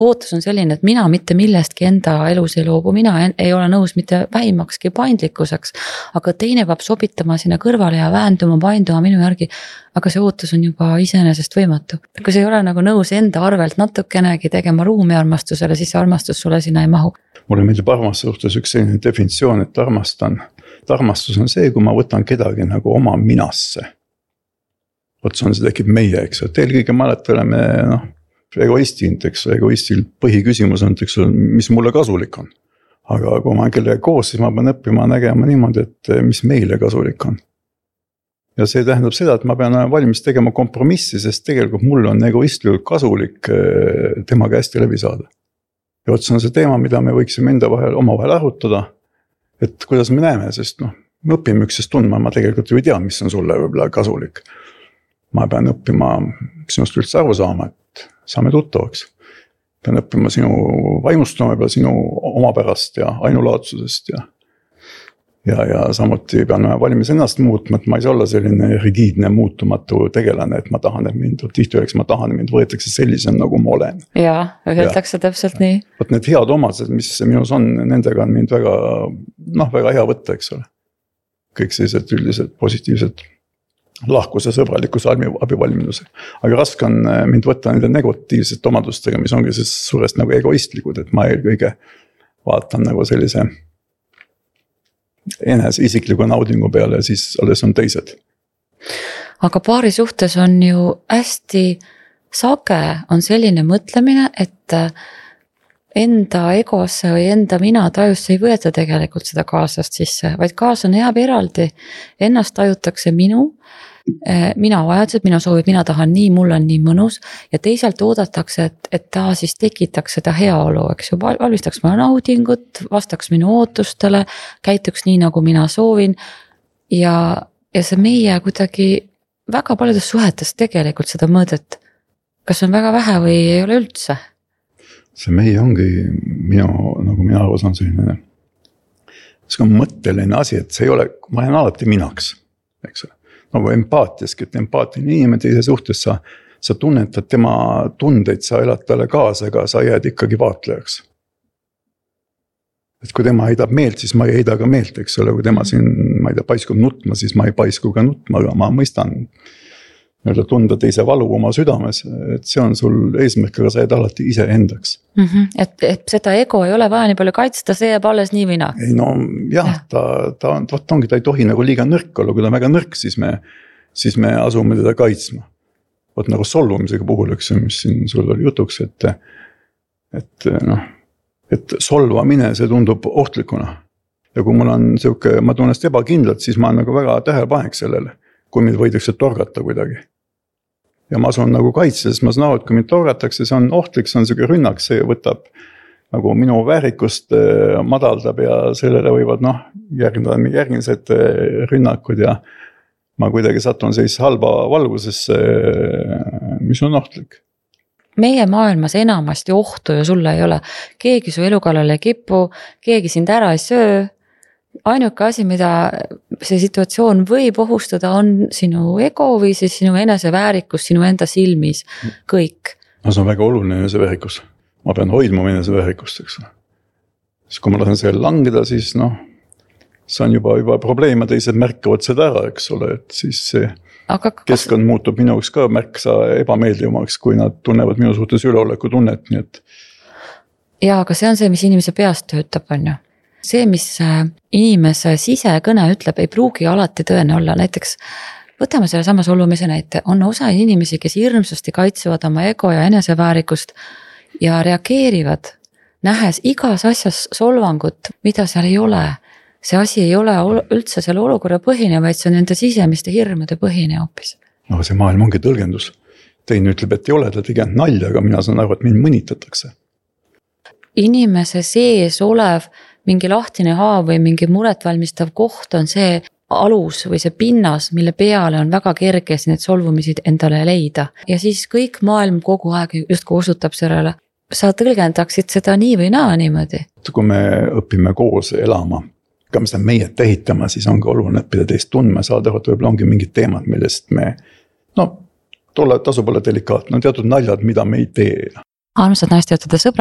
ootus on selline, et mina mitte millestki enda elus ei loobu, mina ei ole nõus mitte vähimakski paindlikkuseks, aga teine peab sobitama sinna kõrvale ja väänduma, painduma minu järgi, aga see ootus on juba iseenesest võimatu. Kui sa ei ole nagu nõus enda arvelt natukenegi tegema ruumi armastusele, siis see armastus sulle sinna ei mahu. Mulle meeldib armastuse suhtes üks selline definitsioon, et armastus on see, kui ma võtan kedagi nagu oma minasse. Otsa on see tekib meie, eks, et eelkõige mälet oleme egoistind, eks, egoistil põhiküsimus on, eks, mis mulle kasulik on. Aga kui ma olen kellega koos, siis ma pean õppima nägema niimoodi, et mis meile kasulik on. Ja see tähendab seda, et ma pean valmis tegema kompromissi, sest tegelikult mul on egoistlikult kasulik temaga hästi läbi saada. Ja otsa on see teema, mida me võiksime omavahel arutada, et kuidas me näeme, sest me õpime üksteist tundma, ma tegelikult ju ei tea, mis on sulle võib-olla kasulik. Ma pean õppima sinust üldse aru saama, et saame tuttavaks. Pean õppima sinu vaimustama, sinu omapärast ja ainulaadsusest ja samuti pean valmis ennast muutma, et ma ei saa olla selline rigiidne muutumatu tegelane, et ma tahan, et mind võetakse sellisem, nagu ma olen. Jaa, öeldakse täpselt nii. Võt need head omadused, mis minus on, nendega on mind väga hea võtta, eks ole. Kõik sellised üldised positiivsed lahkuse sõbralikus abivalmiduse. Aga raske on mind võtta nende negatiivsete omadustega, mis ongi siis suurest nagu egoistlikud, et ma eelkõige vaatan nagu sellise enese isikliku naudingu peale ja siis alles on teised. Aga paari suhtes on ju hästi sage on selline mõtlemine, et enda egosse või enda mina tajusse ei võeta tegelikult seda kaaslast sisse, vaid kaaslane jääb eraldi. Ennast tajutakse mina vajadused, mina soovid, mina tahan nii, mul on nii mõnus ja teisalt oodatakse, et ta siis tekitaks seda heaolu, eks ju, valmistaks mulle naudingut, vastaks minu ootustele, käituks nii, nagu mina soovin ja see meie kuidagi väga paljudes suhetes tegelikult seda mõõdet, kas on väga vähe või ei ole üldse? See meie ongi nagu mina aru saan selline see on mõtteline asi, et see ei ole, ma jään alati minaks, eks ole. Nagu empaatiaski, et empaatiline inimene teise suhtes sa tunnetad tema tundeid, sa elad talle kaasa, aga sa jääd ikkagi vaatlejaks. Et kui tema heidab meelt, siis ma ei heida ka meelt, eks ole, kui tema siin, ma ei tea, paiskub nutma, siis ma ei paisku ka nutma, aga ma mõistan tunda teise valu oma südames, et see on sul eesmärk, aga sa jääd alati ise endaks. Et seda ego ei ole vaja nii palju kaitsta, see jääb alles nii või naa? Ei no jah, ta ei tohi nagu liiga nõrk olla, kui ta on väga nõrk, siis me asume teda kaitsma. Võt nagu solvumisega puhul, mis siin sul oli jutuks, et solvamine, see tundub ohtlikuna. Ja kui mul on ma tunnest ebakindlalt, siis ma olen nagu väga tähelepanek sellele, kui mind võidakse torgata kuidagi. Ja ma asun nagu kaitses, ma saan aru, et kui mind torgatakse, see on ohtlik, see on selline rünnak, see võtab nagu minu väärikust madaldab ja sellele võivad järgmised rünnakud ja ma kuidagi satun sellise halba valgusesse, mis on ohtlik. Meie maailmas enamasti ohtu ju sulle ei ole. Keegi su elukallale ei kipu, keegi sind ära ei söö. Ainuke asi, mida see situatsioon võib ohustada, on sinu ego või siis sinu eneseväärikus, sinu enda silmis, kõik. No see on väga oluline eneseväärikus. Ma pean hoidma eneseväärikust, eks. Siis kui ma lasen selle langeda, siis see on juba probleem, teised märkavad seda ära, eks ole, et siis see keskkond muutub minu jaoks ka märksa ebameeldivamaks, kui nad tunnevad minu suhtes üleoleku tunnet, nii et. Ja, aga see on see, mis inimese peast töötab, on ju. See, mis inimese sisekõne ütleb, ei pruugi alati tõene olla. Näiteks võtame selle sama solvumise näite. On osa inimesi, kes hirmsasti kaitsevad oma ego ja eneseväärikust ja reageerivad, nähes igas asjas solvangut, mida seal ei ole. See asi ei ole üldse selle olukorra põhine, vaid see on nende sisemiste hirmude põhine hoopis. No see maailm ongi tõlgendus. Teine ütleb, et ei ole, ta tegelt nalja, aga mina saan aru, et mind mõnitatakse. Inimese sees olev mingi lahtine haav või mingi muret valmistav koht on see alus või see pinnas, mille peale on väga kerge need solvumisid endale leida. Ja siis kõik maailm kogu aeg justkui osutab sellele. Sa tõlgendaksid seda nii või naa niimoodi? Kui me õpime koos elama, ka me seda meie ehitama, siis ongi oluline õppida teist tundma, saada, et võib-olla ongi mingid teemad, millest me, tasub olla delikaatne, on teatud naljad, mida me ei tee. armsad naistejõudude sõbrad.